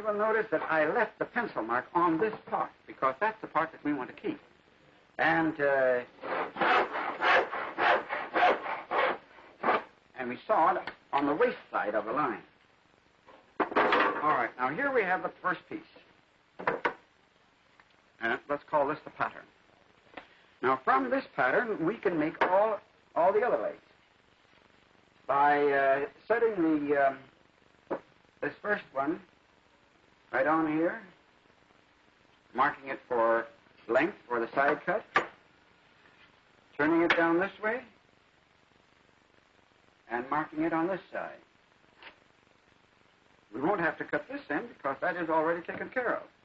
will notice that I left the pencil mark on this part because that's the part that we want to keep. And we saw it on the waist side of the line. All right, now here we have the first piece. And let's call this the pattern. Now from this pattern, we can make all the other legs by setting this first one right on here, marking it for length for the side cut, turning it down this way, and marking it on this side. We won't have to cut this end because that is already taken care of.